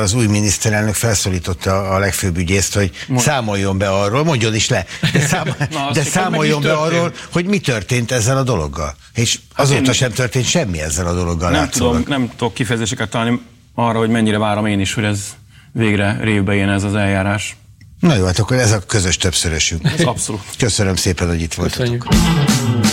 az új miniszterelnök felszólította a legfőbb ügyészt, hogy számoljon be arról, mondjon is le, de számoljon be arról, hogy mi történt ezzel a dologgal. És azóta sem történt semmi ezzel a dologgal. Nem tudok kifejezéseket találni arra, hogy mennyire várom én is, hogy ez végre révbe jön ez az eljárás. Na jó, hát akkor ez a közös többszörösünk. Ez abszolút. Köszönöm szépen, hogy itt voltatok.